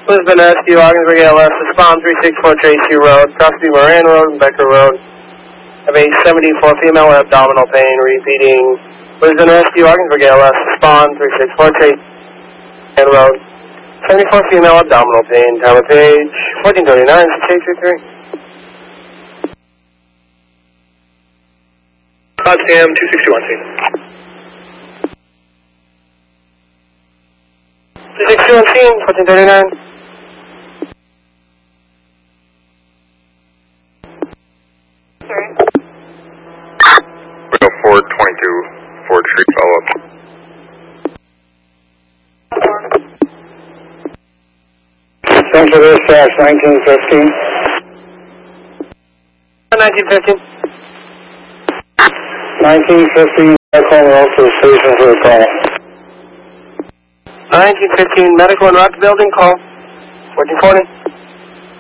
Lisbon Rescue, Ogdensburg ALS, respond 364 Tracy Road, Crosby Moran Road, and Becker Road. Have a 74 female with abdominal pain, repeating. Lisbon Rescue, Ogdensburg ALS, respond 364 Tracy Road. 74 female abdominal pain, time of page 1439, 6833. Potsdam 261, scene. 261 scene, 1439. Window 422, Ford Street, follow up. Central Dispatch 1915. 1915. 1915, medical and road to the station for a call. 1915, medical and rock building, call 1440.